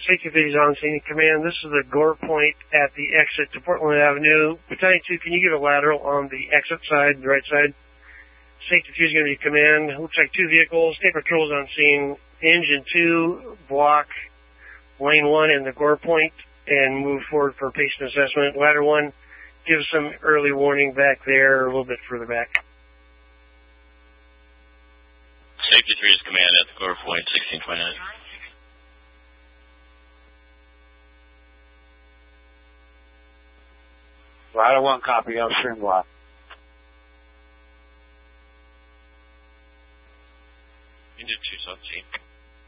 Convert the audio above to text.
Safety 3 is on scene. Command, this is the Gore point at the exit to Portland Avenue. Battalion 2, can you give a lateral on the exit side, the right side? Safety 3 is going to be command. Looks like 2 vehicles. State Patrol is on scene. Engine 2, block lane 1 and the Gore point, and move forward for patient assessment. Ladder 1, give some early warning back there, a little bit further back. Safety 3 is command at the Gore point, 1629. Ladder 1, copy, upstream block.